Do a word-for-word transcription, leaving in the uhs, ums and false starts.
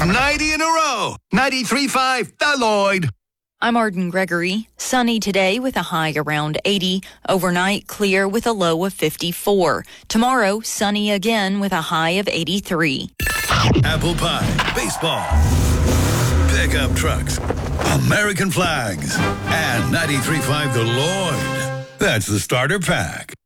ninety in a row. ninety-three point five, The Lloyd. I'm Arden Gregory. Sunny today with a high around eighty. Overnight, clear with a low of fifty-four. Tomorrow, sunny again with a high of eighty-three. Apple pie, baseball, pickup trucks, American flags, and ninety-three point five The Lloyd. That's the starter pack.